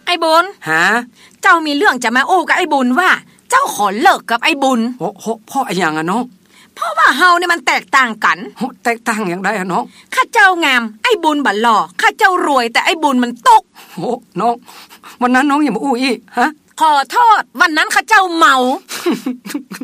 อ้บุญฮะเจ้ามีเรื่องจะมาโอ้กับไอ้บุญว่าเจ้าขอเลิกกับไอ้บุญโหพ่อไอ้หยังอะน้องเพราะว่าเฮาเนี่ยมันแตกต่างกันแตกต่างอย่างไรอะน้องข้าเจ้างามไอ้บุญบัดหล่อข้าเจ้ารวยแต่ไอ้บุญมันตกน้องวันนั้นน้องอย่ามาอู้อี้ฮะขอโทษวันนั้นข้าเจ้าเมา